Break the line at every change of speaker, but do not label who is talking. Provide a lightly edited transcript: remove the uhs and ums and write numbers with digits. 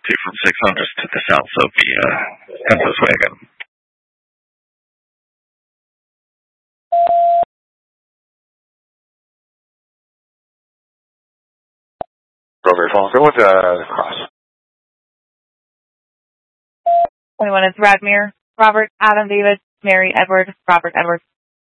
2 from 600 to the south of the Census wagon.
Strawberry Falls. Go with cross.
21 is Radmere, Robert, Adam, David, Mary, Edward, Robert, Edward.